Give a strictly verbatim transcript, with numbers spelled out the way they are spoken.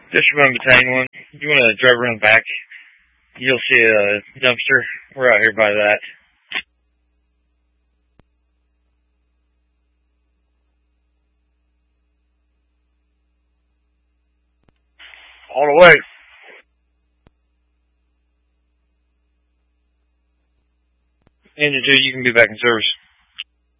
Fisherman Battalion one. If you want to drive around back, you'll see a dumpster. We're out here by that. All the way. Engine two, you can be back in service.